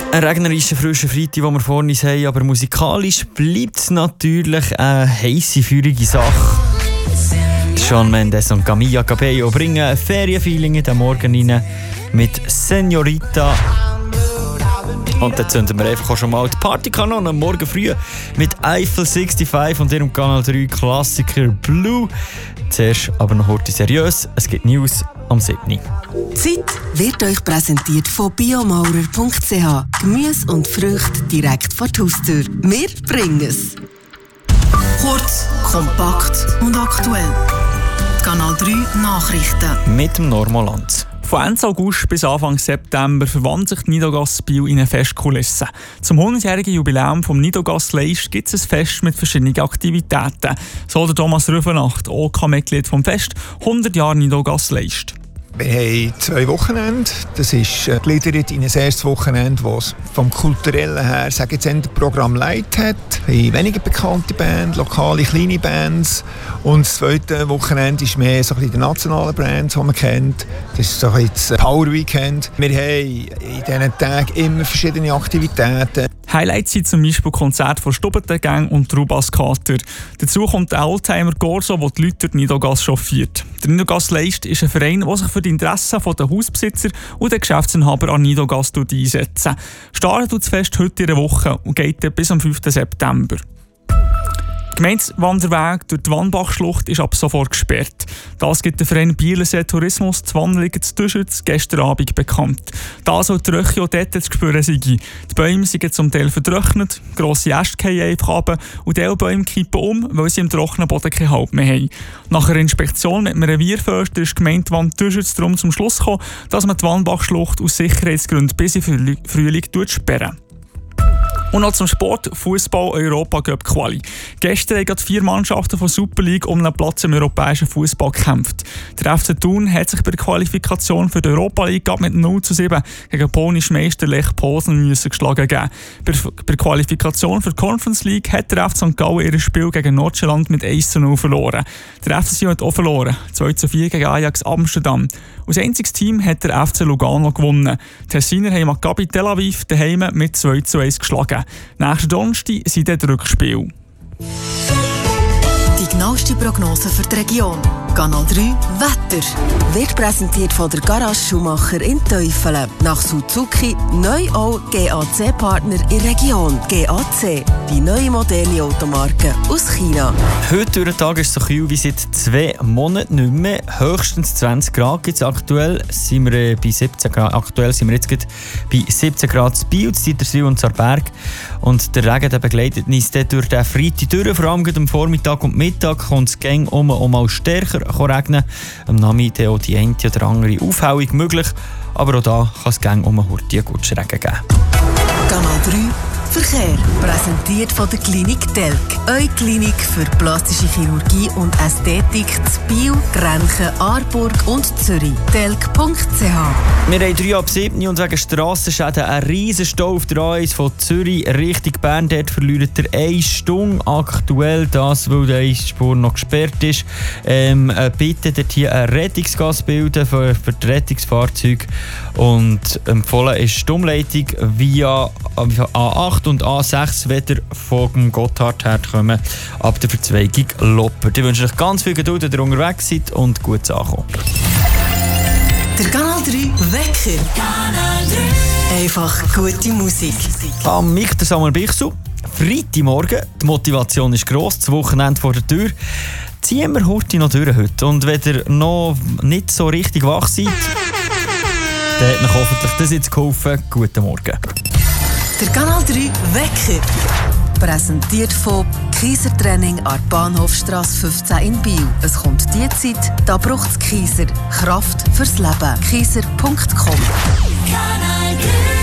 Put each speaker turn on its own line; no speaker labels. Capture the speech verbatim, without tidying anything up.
Ein regnerischer, frischer Freitag, den wir vor uns haben, aber musikalisch bleibt es natürlich eine heisse, feurige Sache. Shawn Mendes und Camila Cabello bringen ein Ferienfeeling in den Morgen rein mit Señorita. Und dann zünden wir einfach auch schon mal die Partykanone am Morgen früh mit Eiffel fünfundsechzig und ihrem Kanal drei Klassiker Blue. Zuerst aber noch heute seriös, es gibt News am siebten
Die Zeit wird euch präsentiert von biomaurer punkt c h. Gemüse und Früchte direkt vor die Haustür. Wir bringen es. Kurz, kompakt und aktuell. Die Kanal drei Nachrichten.
Mit dem Normoland.
Von Ende August bis Anfang September verwandelt sich die Nidogas Biel in eine Festkulisse. Zum hundertjährigen Jubiläum vom Nidogas Leist gibt es ein Fest mit verschiedenen Aktivitäten. So der Thomas Rüfenacht, O K-Mitglied vom Fest, hundert Jahre Nidogas Leist.
Wir haben zwei Wochenende. Das ist äh, gegliedert in ein erstes Wochenende, das vom Kulturellen her sagen jetzt ein Programm Light hat. Wir haben weniger bekannte Bands, lokale kleine Bands. Und das zweite Wochenende ist mehr so ein bisschen die nationalen Brands, die man kennt. Das ist so ein bisschen das Power Weekend. Wir haben in diesen Tagen immer verschiedene Aktivitäten.
Highlights sind zum Beispiel Konzerte von Stubbentengang und Rubas Kater. Dazu kommt der Oldtimer Corso, der die Leute durch Nidogas chauffiert. Der Nidogas Leist ist ein Verein, der sich für die Interessen der Hausbesitzer und der Geschäftsinhaber an Nidogas einsetzt. Startet das Fest heute in der Woche und geht bis am fünften September. Der Gemeindewanderweg durch die Wannbachschlucht ist ab sofort gesperrt. Das gibt der Verein Bielersee Tourismus die Wanderungen zu Duschütz gestern Abend bekannt. Da soll die Röche auch dort zu spüren sein. Die Bäume sind zum Teil vertrocknet, grosse Äste fallen einfach runter und die Bäume kippen um, weil sie im trockenen Boden keinen Halt mehr haben. Nach einer Inspektion mit einem Revierförster ist die Gemeindewand Duschütz darum zum Schluss gekommen, dass man die Wannbachschlucht aus Sicherheitsgründen bis in Frühling sperren. Und noch zum Sport, Fußball Europa Cup Quali. Gestern haben gerade vier Mannschaften von Super League um einen Platz im europäischen Fußball gekämpft. Der F C Thun hat sich bei der Qualifikation für die Europa League mit null zu sieben gegen polnischen Meister Lech Posen müssen geschlagen geben. Bei der Qualifikation für die Conference League hat der F C Sankt Gallen ihr Spiel gegen Nordjylland mit eins zu null verloren. Der F C Sion hat auch verloren, zwei zu vier gegen Ajax Amsterdam. Als einziges Team hat der F C Lugano gewonnen. Die Tessiner haben Maccabi Tel Aviv daheim mit zwei zu eins geschlagen. Nächsten Donnerstag sind dann Rückspiel.
Die genaueste Prognose für die Region. Kanal drei Wetter. Wird präsentiert von der Garage Schumacher in Teufelen. Nach Suzuki neu auch G A C-Partner in der Region. G A C, die neue moderne Automarke aus China.
Heute durch den Tag ist es so kühl wie seit zwei Monaten nicht mehr. Höchstens zwanzig Grad gibt es aktuell. Sind wir bei siebzehn Grad. Aktuell sind wir jetzt bei siebzehn Grad in Biel, Zitterswil und Zarberg. Und der Regen der begleitet uns durch den Freitag durch. Vor allem am Vormittag und Mittag kommt es gäng um und mal stärker regnen. Am Nachmittag auch die eine oder andere Aufhellung möglich. Aber auch da kann es gäng um einen Hurti guten Regen geben.
Kanal drei Verkehr. Präsentiert von der Klinik Telk. Eure Klinik für plastische Chirurgie und Ästhetik zu Biel, Grenchen, Aarburg und Zürich. telk punkt c h.
Wir haben drei ab sieben und wegen Strassenschäden einen riesen Stau auf der A eins von Zürich Richtung Bern. Dort verliert er eine Stunde aktuell, das, weil die eine Spur noch gesperrt ist. Ähm, bitte dort hier ein Rettungsgas bilden für, für die Rettungsfahrzeuge. Und empfohlen ist die Umleitung via A acht und A sechs, wenn ihr von Gotthard her kommen, ab der Verzweigung Lopper. Ich wünsche euch ganz viel Geduld, wenn ihr unterwegs seid und gutes Ankommen.
Der Kanal drei Wecker. Kanal drei. Einfach gute Musik.
Am Mic der Samuel Bichsel. Freitagmorgen, die Motivation ist gross, das Wochenende vor der Tür. Ziehen wir heute noch durch heute. Und wenn ihr noch nicht so richtig wach seid, dann hat euch hoffentlich das jetzt geholfen. Guten Morgen.
Der Kanal drei Wecker. Präsentiert von Kaiser Training an der Bahnhofstrasse fünfzehn in Biel. Es kommt die Zeit, da braucht es Kaiser. Kraft fürs Leben. kaiser punkt com. Kanal drei.